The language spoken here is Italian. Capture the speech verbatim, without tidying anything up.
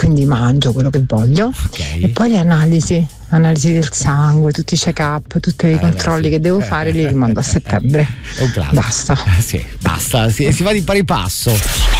quindi mangio quello che voglio, okay. E poi le analisi, analisi del sangue, tutti i check-up, tutti i eh, controlli beh, sì. che devo fare li rimando a settembre. È un classico. Basta. Sì, basta, si, si va di pari passo.